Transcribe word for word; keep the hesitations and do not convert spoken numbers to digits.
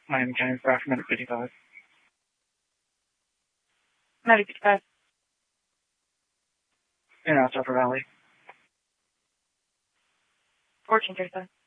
Miami County Fire from Medic fifty-five. Medic fifty-five. In South Upper Valley. fourteen thirty-five.